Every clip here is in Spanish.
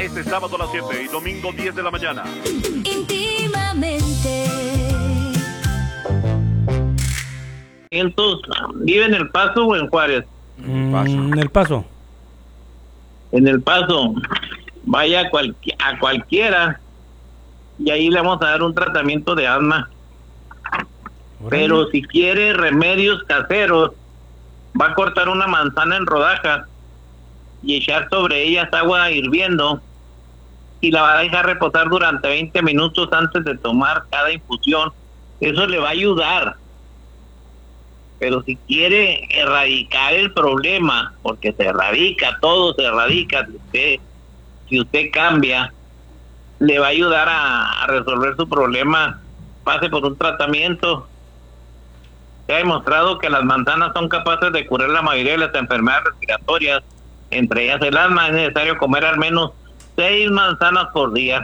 Este sábado a las 7 y domingo 10 de la mañana. Íntimamente. ¿Vive en El Paso o en Juárez? En El Paso. En El Paso. Vaya a cualquiera y ahí le vamos a dar un tratamiento de asma. Pero si quiere remedios caseros, va a cortar una manzana en rodajas y echar sobre ellas agua hirviendo y la va a dejar reposar durante 20 minutos antes de tomar cada infusión. Eso le va a ayudar. Pero si quiere erradicar el problema, porque se erradica, todo se erradica, si usted cambia, le va a ayudar a resolver su problema. Pase por un tratamiento. Se ha demostrado que las manzanas son capaces de curar la mayoría de las enfermedades respiratorias, entre ellas el asma. Es necesario comer al menos 6 manzanas por día.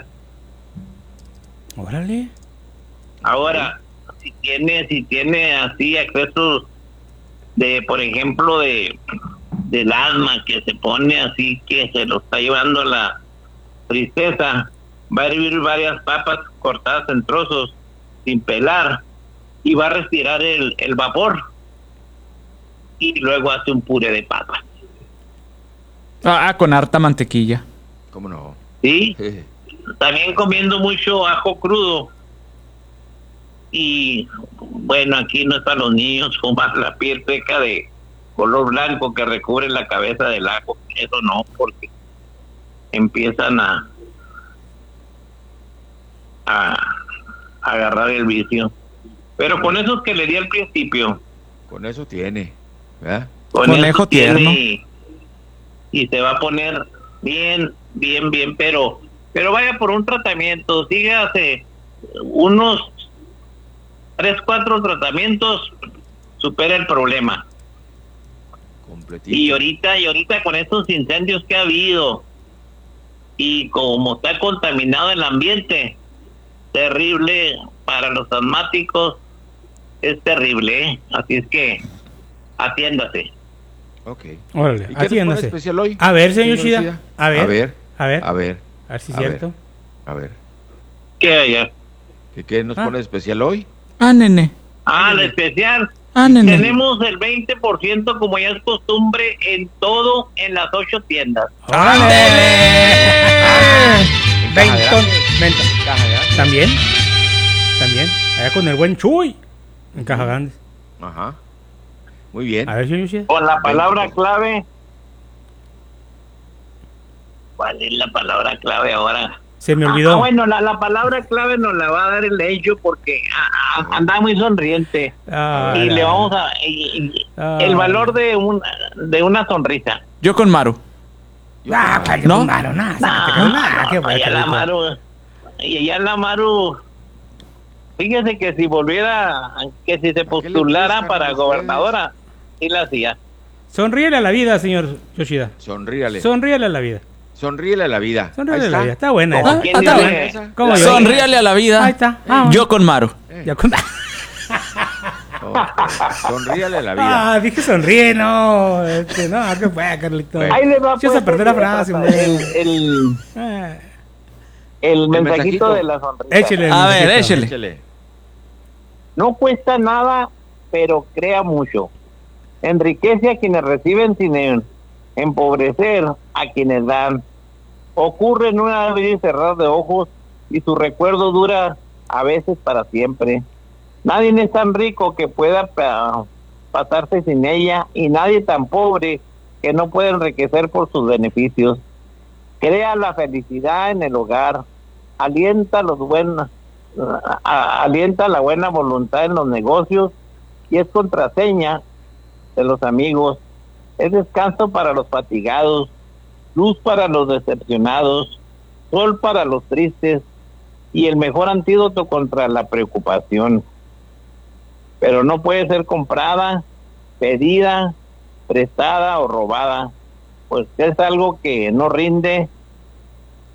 Órale. Ahora, si tiene así excesos de, por ejemplo, del asma, que se pone así, que se lo está llevando a la tristeza, va a hervir varias papas cortadas en trozos sin pelar y va a respirar el vapor y luego hace un puré de papas. Con harta mantequilla. ¿Cómo no? Sí. También comiendo mucho ajo crudo. Y bueno, aquí no es para los niños fumar la piel seca de color blanco que recubre la cabeza del ajo. Eso no, porque empiezan a agarrar el vicio. Pero con esos que le di al principio. Con eso tiene, ¿verdad? Conejo tierno. Y se va a poner bien, pero vaya por un tratamiento. Sígase unos 3-4 tratamientos, supera el problema. Completito. Y ahorita con estos incendios que ha habido y como está contaminado el ambiente, terrible para los asmáticos, es terrible, ¿eh? Así es que atiéndase. Ok. Órale, ¿Y qué nos pone atiéndase. especial hoy? A ver, señor Shida. A ver. A ver si es cierto. A ver. ¿Qué haya? ¿Qué nos pone especial hoy? Nene. La especial. Nene. Tenemos el 20%, como ya es costumbre, en todo, en las 8 tiendas. Ventón. Caja grande. También. Allá con el buen Chuy. En Caja Grande. Ajá. Muy bien. A ver, señor Shida. Con la palabra clave. ¿Cuál es la palabra clave ahora? Se me olvidó. Bueno, la palabra clave nos la va a dar el hecho porque anda muy sonriente. Y le vamos a... el valor de una sonrisa. Yo con Maru. ¿No? Qué bueno. Y allá la Maru... Fíjese que si volviera... Que si se postulara para gobernadora, sí la hacía. Sonríele a la vida, señor Yoshida. Sonríale. Sonríele a la vida. Sonríele a la vida. Sonríele Ahí a la está. vida. Está buena ¿Cómo esa. quién Está dice buena. esa? ¿Cómo yo? Sonríale a la vida. Ahí está. Yo con Maru. Ya con... Sonríale a la vida. dije sonríe, no. No, qué fue, Carlito. Bueno. Ahí le va Yo se perdió la frase, hombre. El mensajito de la sonrisa. Échele. A ver, échele. Échale. No cuesta nada, pero crea mucho. Enriquece a quienes reciben sin empobrecer a quienes dan. Ocurre en un abrir y cerrar de ojos y su recuerdo dura a veces para siempre. Nadie es tan rico que pueda pasarse sin ella y nadie tan pobre que no pueda enriquecer por sus beneficios. Crea la felicidad en el hogar, alienta la buena voluntad en los negocios y es contraseña de los amigos. Es descanso para los fatigados, luz para los decepcionados, sol para los tristes y el mejor antídoto contra la preocupación. Pero no puede ser comprada, pedida, prestada o robada, pues es algo que no rinde